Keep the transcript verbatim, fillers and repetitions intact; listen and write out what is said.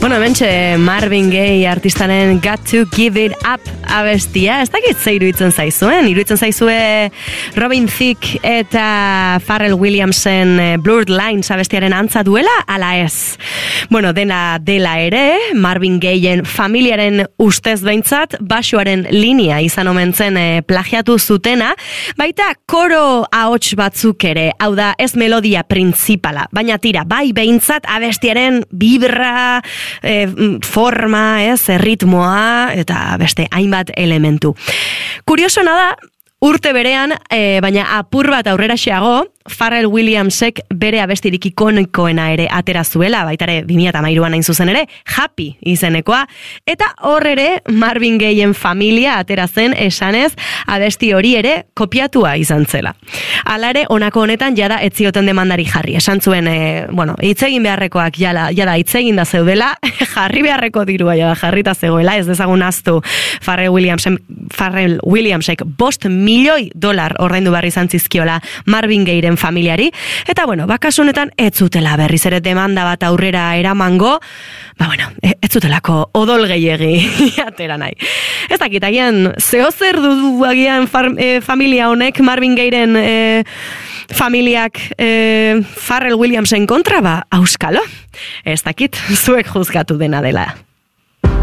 Bueno, hementxe Marvin Gaye artistaren Got to Give It Up abestia. Ez dakit ze iruditzen zaizuen. Iruditzen zaizue Robin Thicke eta Pharrell Williamsen Blurred Lines abestiaren antza duela, ala ez. Bueno, dena dela ere, Marvin Gayen familiaren ustez behintzat, basoaren linea izan omen zen eh, plagiatu zutena, baita koro ahots batzuk ere, hau da ez melodia printzipala, baina tira, bai behintzat abestiaren vibra, E, forma, ez, ritmoa eta beste hainbat elementu. Kuriosona da, urte berean, e, baina apur bat aurrera xeago, Pharrell Williamsek bere abestirik ikonikoena ere atera zuela, baitare bi mila hamairuan hain zuzen ere, Happy izenekoa, eta hor ere Marvin Gayen familia atera zen esanez abesti hori ere kopiatua izan zela. Hala ere, honako honetan jada ez zioten demandari jarri. Esan zuen, e, bueno, hitzegin beharrekoak jala, jada hitzegin da zeudela, jarri beharreko dirua jada jarrita zegoela, ez dezagun aztu Pharrell Williamsek, Pharrell Williamsek bost milioi dolar ordaindu behar izan zizkiola Marvin Gayen familiari, eta bueno, bakasu honetan ez zutela berriz ere demanda bat aurrera eramango, ba bueno, ez zutelako odol gehiegi atera nahi. Ez dakit, agian, zeo zer du agian far, e, familia honek, Marvin Gayen e, familiak e, Pharrell Williamsen kontra, ba, auskalo. Ez dakit, zuek juzgatu dena dela.